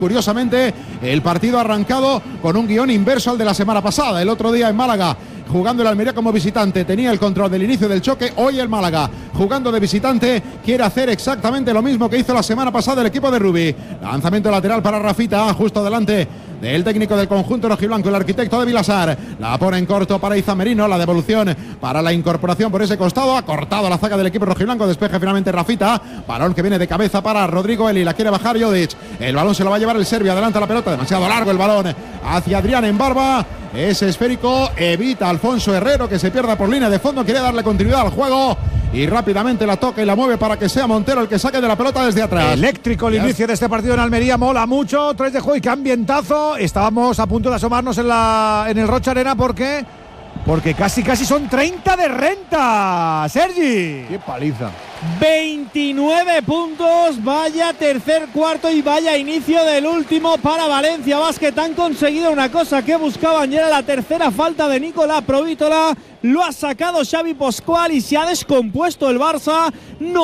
Curiosamente, el partido ha arrancado con un guión inverso al de la semana pasada. El otro día en Málaga, jugando el Almería como visitante, tenía el control del inicio del choque. Hoy el Málaga, jugando de visitante, quiere hacer exactamente lo mismo que hizo la semana pasada el equipo de Rubi. Lanzamiento lateral para Rafita, justo delante del técnico del conjunto rojiblanco, el arquitecto de Vilasar. La pone en corto para Iza Merino, la devolución para la incorporación por ese costado. Ha cortado la zaga del equipo rojiblanco, despeje finalmente Rafita. Balón que viene de cabeza para Rodrigo Eli, la quiere bajar Jodic. El balón se lo va a llevar el serbio, adelanta la pelota, demasiado largo el balón hacia Adrián en Barba. Es esférico, evita Alfonso Herrero que se pierda por línea de fondo, quiere darle continuidad al juego y rápidamente la toca y la mueve para que sea Montero el que saque de la pelota desde atrás. Eléctrico el inicio de este partido en Almería, mola mucho, 3 de juego y qué ambientazo. Estábamos a punto de asomarnos en el Rocha Arena porque casi son 30 de renta, Sergi. Qué paliza. 29 puntos, vaya tercer cuarto y vaya inicio del último para Valencia Basket. Han conseguido una cosa que buscaban y era la tercera falta de Nicolás Provítola. Lo ha sacado Xavi Pascual y se ha descompuesto el Barça.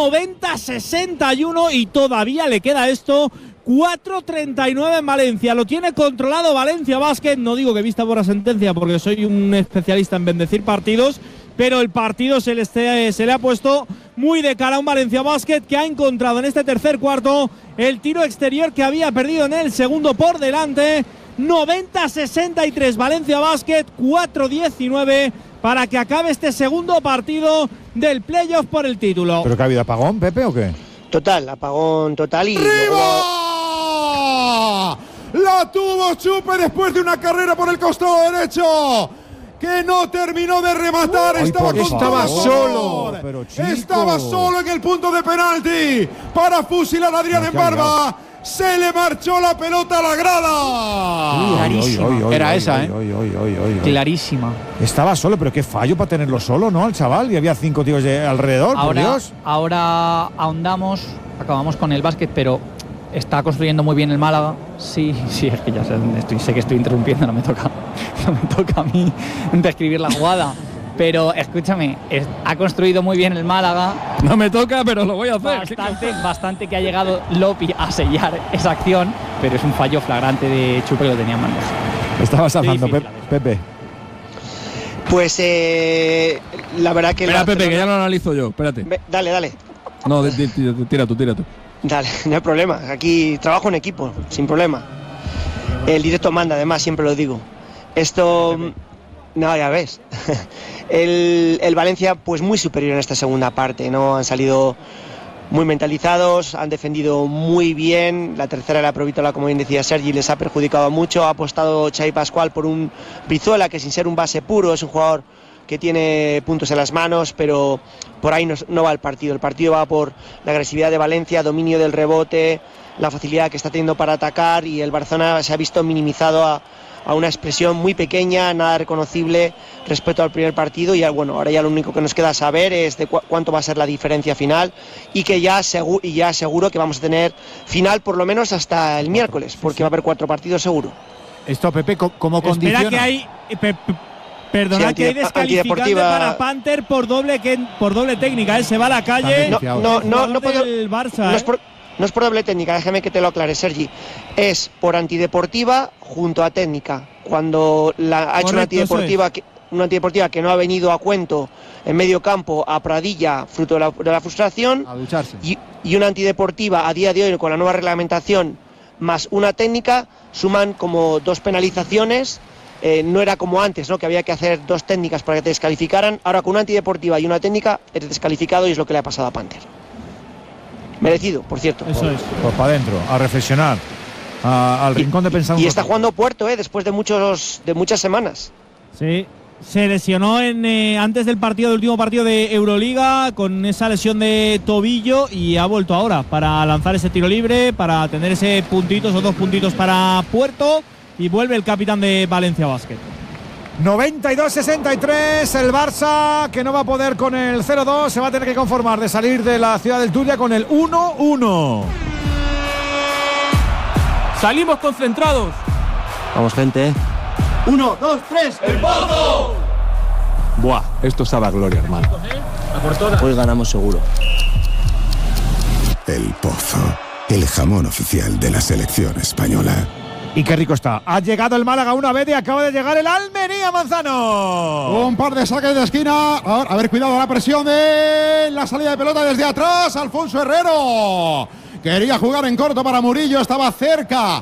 90-61 y todavía le queda esto. 4.39 en Valencia, lo tiene controlado Valencia Basket. No digo que vista por la sentencia porque soy un especialista en bendecir partidos, pero el partido se le ha puesto muy de cara a un Valencia Basket que ha encontrado en este tercer cuarto el tiro exterior que había perdido en el segundo por delante. 90-63 Valencia Basket, 4.19 para que acabe este segundo partido del playoff por el título. ¿Pero que ha habido apagón, Pepe, o qué? Total, apagón total y ¡Arriba! La tuvo Chupe después de una carrera por el costado derecho que no terminó de rematar. Estaba solo en el punto de penalti para fusilar a Adrián en Barba. Se le marchó la pelota a la grada. Clarísima. Era esa, ¿eh? Clarísima. Estaba solo, pero qué fallo para tenerlo solo, ¿no? Al chaval, y había 5 tíos alrededor, por Dios. Ahora ahondamos, acabamos con el básquet, pero está construyendo muy bien el Málaga. Sí, es que ya sé que estoy interrumpiendo, no me toca a mí describir la jugada. Pero escúchame, ha construido muy bien el Málaga. No me toca, pero lo voy a hacer. Bastante que ha llegado Lopi a sellar esa acción, pero es un fallo flagrante de Chupe que lo tenía en bandeja. Estabas hablando, Pepe. Pues la verdad que... Espera, Pepe, que ya lo analizo yo, espérate. Dale. No, tira tú. Dale, no hay problema. Aquí trabajo en equipo, sin problema. El directo manda, además, siempre lo digo. Esto... No, ya ves. El Valencia, pues muy superior en esta segunda parte, ¿no? Han salido muy mentalizados, han defendido muy bien. La tercera, la Provítola, como bien decía Sergi, les ha perjudicado mucho. Ha apostado Xavi Pascual por un Brizuela, que sin ser un base puro, es un jugador que tiene puntos en las manos, pero por ahí no va el partido. El partido va por la agresividad de Valencia, dominio del rebote, la facilidad que está teniendo para atacar, y el Barcelona se ha visto minimizado a una expresión muy pequeña, nada reconocible respecto al primer partido. Y bueno, ahora ya lo único que nos queda saber es de cuánto va a ser la diferencia final, y que ya seguro que vamos a tener final por lo menos hasta el miércoles, porque va a haber 4 partidos seguro. Esto, Pepe, ¿cómo condiciona? Espera que hay... Perdona, que hay descalificante para Panther por doble técnica, se va a la calle. No puedo, el Barça, no es por doble técnica, déjame que te lo aclare, Sergi. Es por antideportiva junto a técnica. Cuando ha hecho una antideportiva que no ha venido a cuento en medio campo a Pradilla, fruto de la frustración, a ducharse. Y una antideportiva a día de hoy con la nueva reglamentación más una técnica, suman como 2 penalizaciones. No era como antes, ¿no? Que había que hacer 2 técnicas para que te descalificaran. Ahora con una antideportiva y una técnica eres descalificado, y es lo que le ha pasado a Panther. Merecido, por cierto. Eso es. Pues para adentro, a reflexionar, al rincón de pensar. Y está jugando Puerto, después de muchas semanas. Sí, se lesionó antes del último partido de Euroliga con esa lesión de tobillo, y ha vuelto ahora para lanzar ese tiro libre, para tener ese puntito, esos 2 puntitos para Puerto, y vuelve el capitán de Valencia Basket. 92-63, el Barça, que no va a poder con el 0-2, se va a tener que conformar de salir de la ciudad del Turia con el 1-1. Salimos concentrados. Vamos, gente. 1, 2, 3, ¡el Pozo! Buah, esto sabe a gloria, hermano. Hoy ganamos seguro. El Pozo. el jamón oficial de la selección española. Y qué rico está. Ha llegado el Málaga una vez y acaba de llegar el Almería, Manzano. Un par de saques de esquina. A ver, cuidado, la presión de la salida de pelota desde atrás. Alfonso Herrero. Quería jugar en corto para Murillo, estaba cerca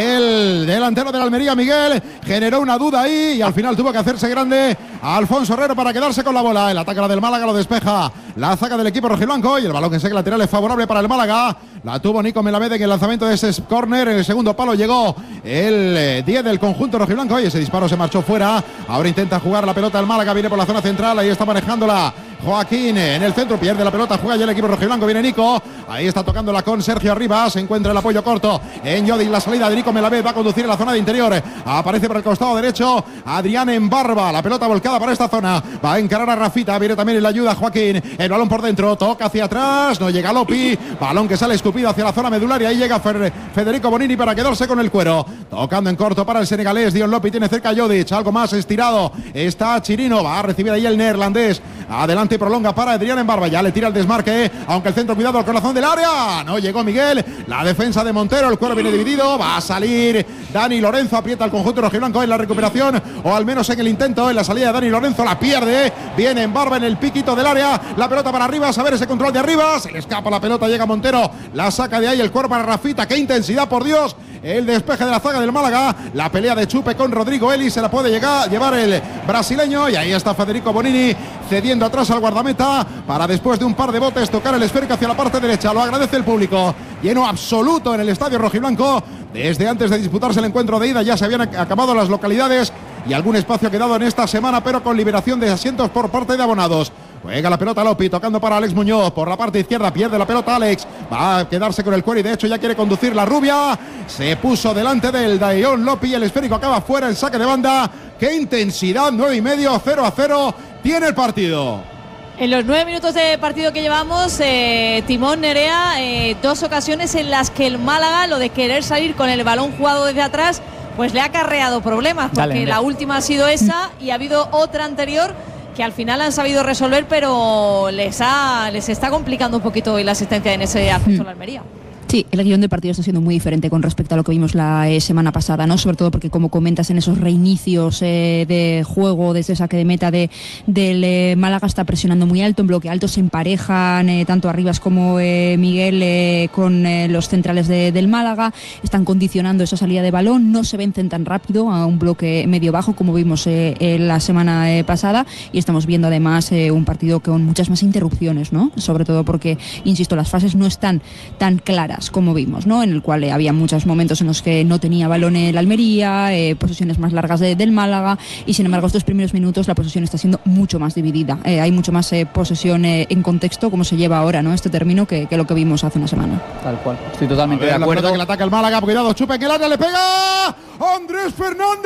el delantero de la Almería, Miguel, generó una duda ahí y al final tuvo que hacerse grande Alfonso Herrero para quedarse con la bola. El ataque del Málaga lo despeja la zaga del equipo rojiblanco y el balón que segue lateral es favorable para el Málaga. La tuvo Nico Melamed en el lanzamiento de ese córner. En el segundo palo llegó el 10 del conjunto rojiblanco y ese disparo se marchó fuera. Ahora intenta jugar la pelota el Málaga, viene por la zona central, ahí está manejándola Joaquín en el centro, pierde la pelota, juega ya el equipo rojiblanco, viene Nico, ahí está tocándola con Sergio Arribas, se encuentra el apoyo corto en Yodi, la salida de Nico Melamed va a conducir a la zona de interior, aparece por el costado derecho Adrián Embarba, la pelota volcada para esta zona, va a encarar a Rafita, viene también en la ayuda Joaquín, el balón por dentro, toca hacia atrás, no llega Lopi, balón que sale escupido hacia la zona medular y ahí llega Federico Bonini para quedarse con el cuero, tocando en corto para el senegalés, Dion Lopi tiene cerca a Jodic, algo más estirado, está Chirino, va a recibir ahí el neerlandés, adelante y prolonga para Adrián Embarba, ya le tira el desmarque, aunque el centro, cuidado al corazón del área, no llegó Miguel, la defensa de Montero, el cuero viene dividido, va a salir Dani Lorenzo, aprieta el conjunto rojiblanco en la recuperación, o al menos en el intento, en la salida de Dani Lorenzo, la pierde, viene Embarba en el piquito del área, la pelota para arriba, a ver ese control de arriba, se le escapa la pelota, llega Montero, la saca de ahí, el cuero para Rafita, qué intensidad, por Dios, el despeje de la zaga del Málaga, la pelea de Chupe con Rodrigo Eli, se la puede llevar el brasileño, y ahí está Federico Bonini, cediendo atrás al guardameta, para después de un par de botes tocar el esférico hacia la parte derecha, lo agradece el público, lleno absoluto en el estadio rojiblanco, desde antes de disputarse el encuentro de ida ya se habían acabado las localidades y algún espacio ha quedado en esta semana, pero con liberación de asientos por parte de abonados. Juega la pelota Lopi, tocando para Alex Muñoz, por la parte izquierda, pierde la pelota Alex, va a quedarse con el cuero y de hecho ya quiere conducir la rubia, se puso delante del Dion Lopi, el esférico acaba fuera, el saque de banda, qué intensidad, 9,5, 0-0, tiene el partido. En los 9 minutos de partido que llevamos, Timón, Nerea, dos ocasiones en las que el Málaga, lo de querer salir con el balón jugado desde atrás, pues le ha acarreado problemas, porque Dale, la última ha sido esa y ha habido otra anterior que al final han sabido resolver, pero les está complicando un poquito hoy la asistencia en ese acceso a la Almería. Sí, el guión del partido está siendo muy diferente con respecto a lo que vimos la semana pasada, ¿no? Sobre todo porque, como comentas, en esos reinicios de juego, desde saque de meta del Málaga está presionando muy alto, en bloque alto se emparejan tanto Arribas como Miguel con los centrales del Málaga, están condicionando esa salida de balón, no se vencen tan rápido a un bloque medio-bajo como vimos la semana pasada, y estamos viendo además un partido con muchas más interrupciones, ¿no? Sobre todo porque, insisto, las fases no están tan claras como vimos, ¿no? En el cual había muchos momentos en los que no tenía balón el Almería, posesiones más largas del Málaga, y sin embargo estos primeros minutos la posesión está siendo mucho más dividida, hay mucho más posesión en contexto, como se lleva ahora, ¿no? Este término que lo que vimos hace una semana. Tal cual, estoy totalmente de acuerdo. Que le ataca el Málaga, cuidado, Chupa en el área, le pega Andrés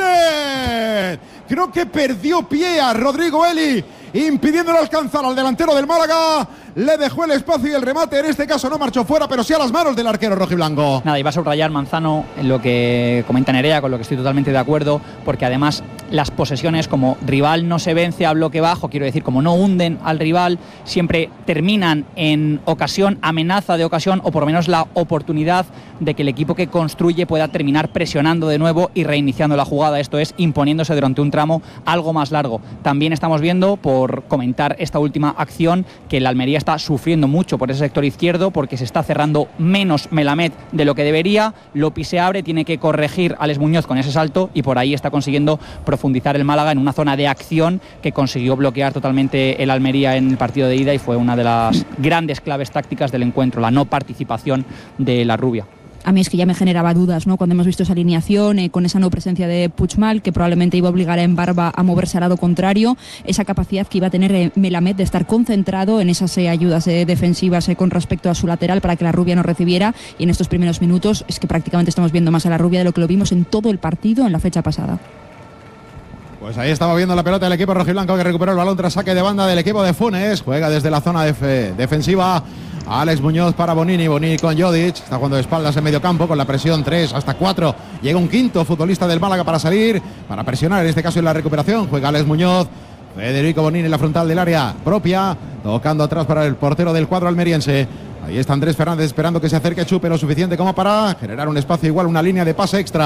Fernández, creo que perdió pie a Rodrigo Eli, impidiéndole alcanzar al delantero del Málaga, le dejó el espacio y el remate, en este caso no marchó fuera, pero sí a las manos del arquero rojiblanco. Nada, iba a subrayar, Manzano, en lo que comenta Nerea, con lo que estoy totalmente de acuerdo, porque además las posesiones, como rival no se vence a bloque bajo, quiero decir, como no hunden al rival, siempre terminan en ocasión, amenaza de ocasión, o por lo menos la oportunidad de que el equipo que construye pueda terminar presionando de nuevo y reiniciando la jugada, esto es, imponiéndose durante un tramo algo más largo. También estamos viendo, por comentar esta última acción, que el Almería está sufriendo mucho por ese sector izquierdo, porque se está cerrando menos Melamed de lo que debería, Lopi se abre, tiene que corregir a Alex Muñoz con ese salto, y por ahí está consiguiendo profundizar el Málaga en una zona de acción que consiguió bloquear totalmente el Almería en el partido de ida, y fue una de las grandes claves tácticas del encuentro, la no participación de la rubia. A mí es que ya me generaba dudas, ¿no? Cuando hemos visto esa alineación, con esa no presencia de Puigmal, que probablemente iba a obligar a Embarba a moverse al lado contrario, esa capacidad que iba a tener Melamed de estar concentrado en esas ayudas defensivas con respecto a su lateral para que la rubia no recibiera, y en estos primeros minutos es que prácticamente estamos viendo más a la rubia de lo que lo vimos en todo el partido en la fecha pasada. Pues ahí estaba viendo la pelota del equipo rojiblanco, que recuperó el balón tras saque de banda del equipo de Funes, juega desde la zona defensiva Alex Muñoz para Bonini con Jodic, está jugando de espaldas en medio campo con la presión 3 hasta 4, llega un quinto futbolista del Málaga para salir, para presionar en este caso en la recuperación, juega Alex Muñoz, Federico Bonini en la frontal del área propia, tocando atrás para el portero del cuadro almeriense. Ahí está Andrés Fernández esperando que se acerque Chupe lo suficiente como para generar un espacio igual, una línea de pase extra.